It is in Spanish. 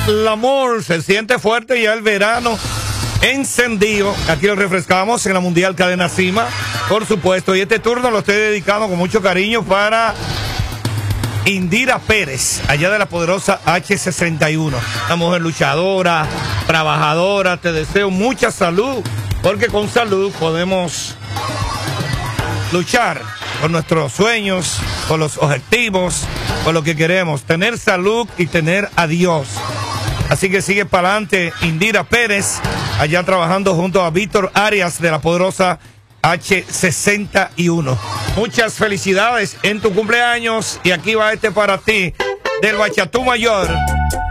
el amor se siente fuerte, ya el verano encendido. Aquí lo refrescamos en la Mundial Cadena Cima, por supuesto. Y este turno lo estoy dedicando con mucho cariño para Indira Pérez, allá de la poderosa H61. Una mujer luchadora, trabajadora. Te deseo mucha salud, porque con salud podemos luchar por nuestros sueños, por los objetivos, por lo que queremos. Tener salud y tener a Dios. Así que sigue para adelante Indira Pérez, allá trabajando junto a Víctor Arias de la poderosa H61. Muchas felicidades en tu cumpleaños, y aquí va este para ti, del Bachatú Mayor.